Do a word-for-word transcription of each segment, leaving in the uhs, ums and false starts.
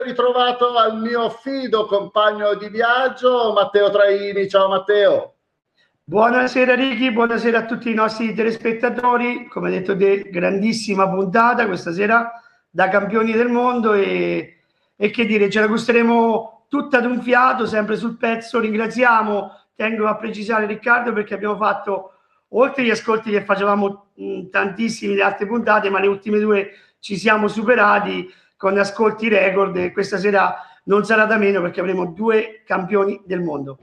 ritrovato al mio fido compagno di viaggio, Matteo Traini. Ciao Matteo. Buonasera Ricky, buonasera a tutti i nostri telespettatori. Come detto, de, grandissima puntata questa sera da campioni del mondo e, e che dire, ce la gusteremo tutta d'un fiato, sempre sul pezzo. Ringraziamo, tengo a precisare Riccardo, perché abbiamo fatto, oltre agli ascolti che facevamo mh, tantissimi le altre puntate, ma le ultime due ci siamo superati con ascolti record e questa sera non sarà da meno perché avremo due campioni del mondo.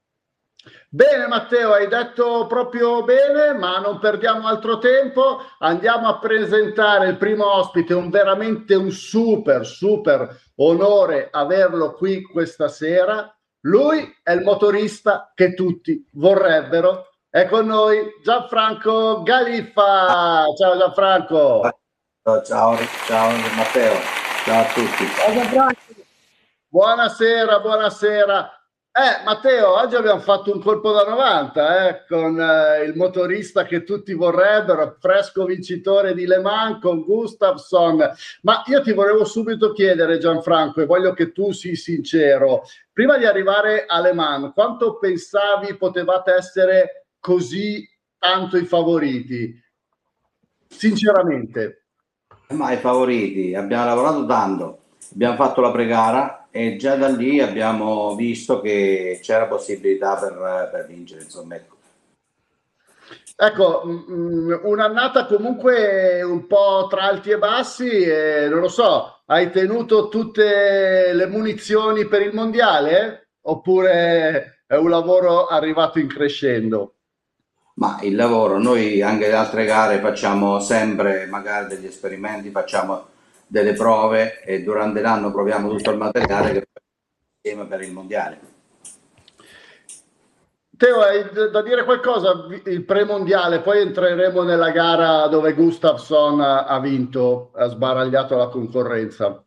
Bene Matteo, hai detto proprio bene, ma non perdiamo altro tempo, andiamo a presentare il primo ospite, un veramente un super super onore averlo qui questa sera. Lui è il motorista che tutti vorrebbero, è con noi Gianfranco Galiffa. Ciao Gianfranco. Ciao, ciao, ciao Matteo, ciao a tutti. Ciao Gianfranco. Buonasera, buonasera. Eh, Matteo, oggi abbiamo fatto un colpo da novanta eh, con eh, il motorista che tutti vorrebbero, fresco vincitore di Le Mans con Gustafsson. Ma io ti volevo subito chiedere, Gianfranco, e voglio che tu sii sincero, prima di arrivare a Le Mans, quanto pensavi potevate essere così tanto i favoriti? Sinceramente. Ma i favoriti, abbiamo lavorato tanto, abbiamo fatto la pre-gara e già da lì abbiamo visto che c'era possibilità per, per vincere, insomma. Ecco, ecco mh, un'annata comunque un po' tra alti e bassi e non lo so, hai tenuto tutte le munizioni per il mondiale oppure è un lavoro arrivato in crescendo? ma il lavoro, noi anche le altre gare facciamo sempre magari degli esperimenti, facciamo delle prove e durante l'anno proviamo tutto il materiale che insieme per il mondiale. Teo, hai da dire qualcosa? Il premondiale, poi entreremo nella gara dove Gustafsson ha vinto, ha sbaragliato la concorrenza.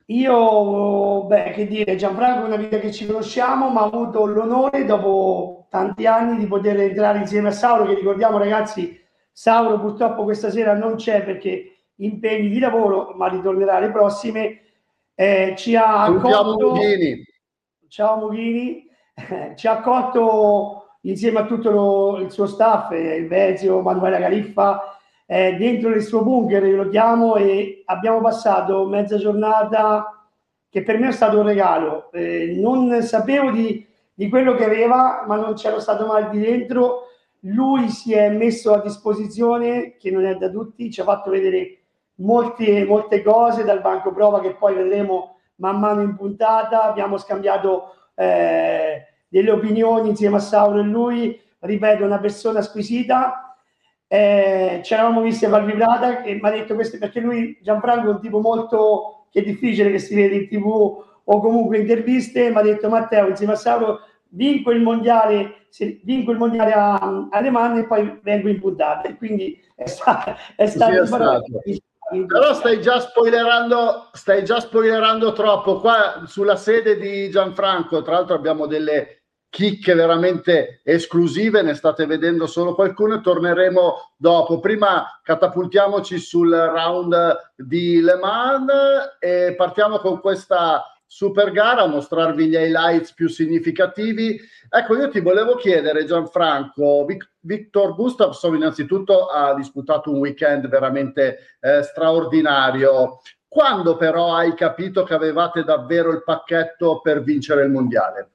Io, beh, che dire, Gianfranco è una vita che ci conosciamo, ma ho avuto l'onore dopo tanti anni di poter entrare insieme a Sauro, che ricordiamo ragazzi, Sauro purtroppo questa sera non c'è perché impegni di lavoro, ma ritornerà alle prossime. Eh, ci ha Salutiamo accolto, Mughini. ciao Mughini, ci ha accolto insieme a tutto lo, il suo staff, eh, il Vezio, Manuela Galiffa, eh, dentro il suo bunker, io lo chiamo, e abbiamo passato mezza giornata che per me è stato un regalo. Eh, non sapevo di, di quello che aveva, ma non c'ero stato mai di dentro. Lui si è messo a disposizione, che non è da tutti, ci ha fatto vedere molte, molte cose dal banco prova che poi vedremo man mano in puntata. Abbiamo scambiato eh, delle opinioni insieme a Sauro e lui, ripeto, una persona squisita. Eh, ci eravamo visti a Valvibrata e mi ha detto questo perché lui, Gianfranco, è un tipo molto che è difficile che si vede in tv o comunque interviste. Mi ha detto: Matteo, insieme a Sauro vinco il mondiale, vinco il mondiale a, a Le Mans e poi vengo in puntata, e quindi è stato, è stato, stato. Però stai già spoilerando stai già spoilerando troppo qua sulla sede di Gianfranco. Tra l'altro abbiamo delle chicche veramente esclusive, ne state vedendo solo qualcuno, torneremo dopo. Prima catapultiamoci sul round di Le Mans e partiamo con questa super gara, a mostrarvi gli highlights più significativi. Ecco, io ti volevo chiedere, Gianfranco, Vic- Victor Gustafsson innanzitutto ha disputato un weekend veramente eh, straordinario. Quando però hai capito che avevate davvero il pacchetto per vincere il mondiale?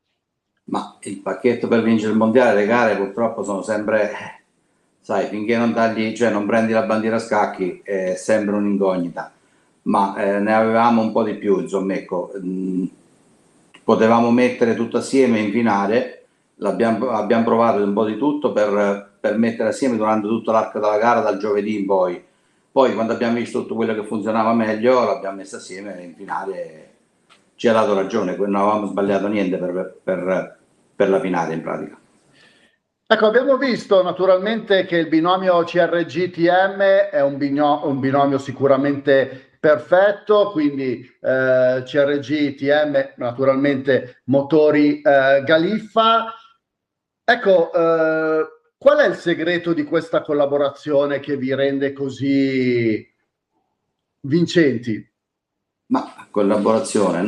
Ma il pacchetto per vincere il mondiale, le gare purtroppo sono sempre, sai, finché non tagli, cioè non prendi la bandiera a scacchi, è sempre un'incognita. Ma eh, ne avevamo un po' di più, insomma, ecco, mh, potevamo mettere tutto assieme in finale, l'abbiamo, abbiamo provato un po' di tutto per, per mettere assieme durante tutto l'arco della gara, dal giovedì in poi. Poi quando abbiamo visto tutto quello che funzionava meglio, l'abbiamo messo assieme in finale, ci ha dato ragione, non avevamo sbagliato niente per, per, per la finale in pratica. Ecco, abbiamo visto naturalmente che il binomio C R G T M è un binomio, un binomio sicuramente perfetto, quindi eh, C R G T M naturalmente motori eh, Galiffa. Ecco, eh, qual è il segreto di questa collaborazione che vi rende così vincenti? Ma collaborazione